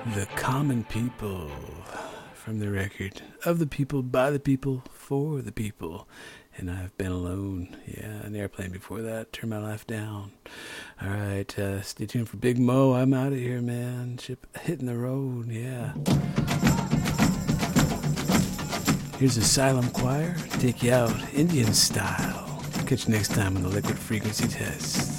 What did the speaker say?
The Common People, from the record Of the People, By the People, For the People. And I've Been Alone. Yeah, an airplane before that. Turn My Life Down. All right, stay tuned for Big Mo. I'm out of here, man. Ship hitting the road, yeah. Here's Asylum Choir. Take you out Indian style. Catch you next time on the Liquid Frequency Test.